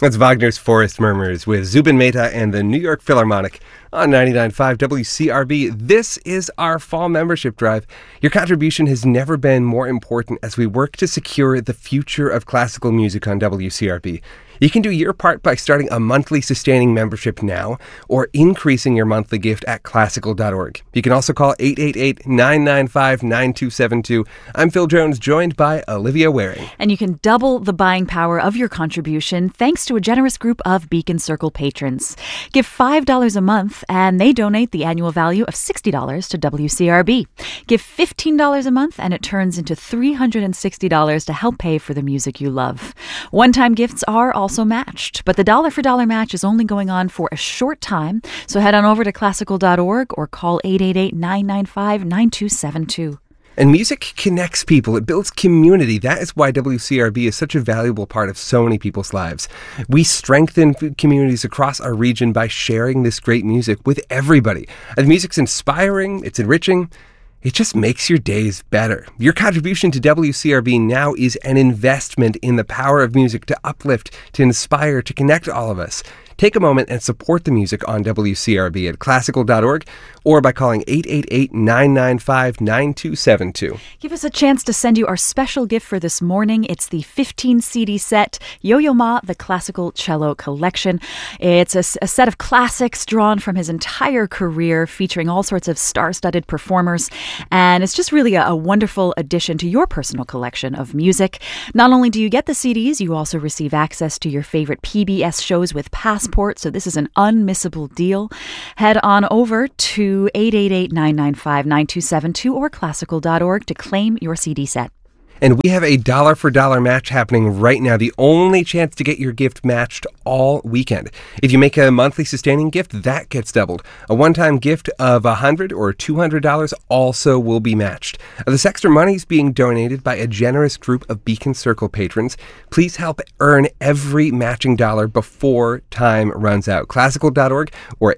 That's Wagner's Forest Murmurs with Zubin Mehta and the New York Philharmonic on 99.5 WCRB. This is our fall membership drive. Your contribution has never been more important as we work to secure the future of classical music on WCRB. You can do your part by starting a monthly sustaining membership now or increasing your monthly gift at classical.org. You can also call 888-995-9272. I'm Phil Jones, joined by Olivia Waring. And you can double the buying power of your contribution thanks to a generous group of Beacon Circle patrons. Give $5 a month and they donate the annual value of $60 to WCRB. Give $15 a month and it turns into $360 to help pay for the music you love. One-time gifts are also matched, but the dollar-for-dollar match is only going on for a short time, so head on over to classical.org or call 888-995-9272. And music connects people. It builds community. That is why WCRB is such a valuable part of so many people's lives. We strengthen communities across our region by sharing this great music with everybody. The music's inspiring, it's enriching. It just makes your days better. Your contribution to WCRB now is an investment in the power of music to uplift, to inspire, to connect all of us. Take a moment and support the music on WCRB at classical.org or by calling 888-995-9272. Give us a chance to send you our special gift for this morning. It's the 15 CD set, Yo-Yo Ma, the Classical Cello Collection. It's a set of classics drawn from his entire career, featuring all sorts of star-studded performers. And it's just really a wonderful addition to your personal collection of music. Not only do you get the CDs, you also receive access to your favorite PBS shows with Passport, so this is an unmissable deal. Head on over to 888-995-9272 or classical.org to claim your CD set. And we have a dollar-for-dollar match happening right now, the only chance to get your gift matched all weekend. If you make a monthly sustaining gift, that gets doubled. A one-time gift of $100 or $200 also will be matched. This extra money is being donated by a generous group of Beacon Circle patrons. Please help earn every matching dollar before time runs out. Classical.org or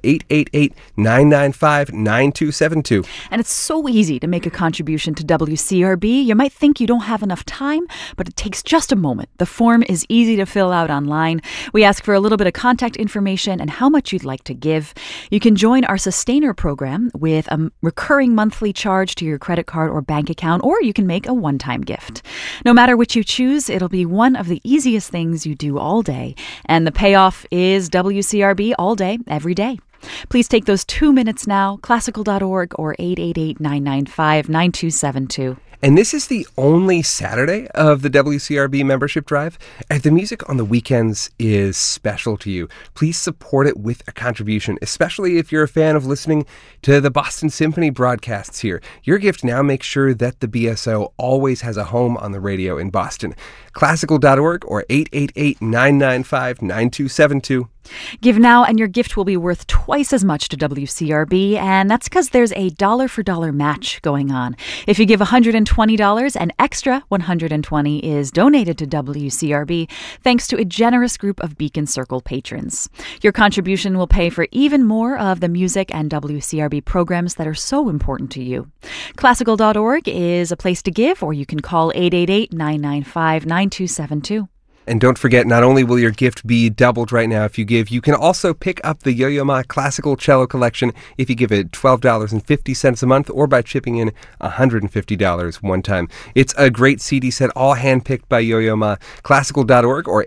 888-995-9272. And it's so easy to make a contribution to WCRB. You might think you don't have enough time, but it takes just a moment. The form is easy to fill out online. We ask for a little bit of contact information and how much you'd like to give. You can join our Sustainer program with a recurring monthly charge to your credit card or bank account, or you can make a one-time gift. No matter which you choose, it'll be one of the easiest things you do all day, and the payoff is WCRB all day, every day. Please take those 2 minutes now, classical.org or 888-995-9272. And this is the only Saturday of the WCRB membership drive. If the music on the weekends is special to you, please support it with a contribution, especially if you're a fan of listening to the Boston Symphony broadcasts here. Your gift now makes sure that the BSO always has a home on the radio in Boston. Classical.org or 888-995-9272. Give now and your gift will be worth twice as much to WCRB, and that's because there's a dollar-for-dollar match going on. If you give $120, an extra $120 is donated to WCRB thanks to a generous group of Beacon Circle patrons. Your contribution will pay for even more of the music and WCRB programs that are so important to you. Classical.org is a place to give, or you can call 888-995-9272. And don't forget, not only will your gift be doubled right now if you give, you can also pick up the Yo-Yo Ma Classical Cello Collection if you give it $12.50 a month or by chipping in $150 one time. It's a great CD set, all handpicked by Yo-Yo Ma. Classical.org or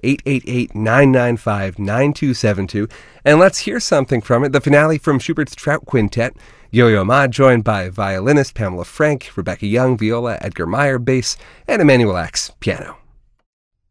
888-995-9272. And let's hear something from it, the finale from Schubert's Trout Quintet. Yo-Yo Ma joined by violinist Pamela Frank, Rebecca Young, viola, Edgar Meyer, bass, and Emmanuel Axe, piano.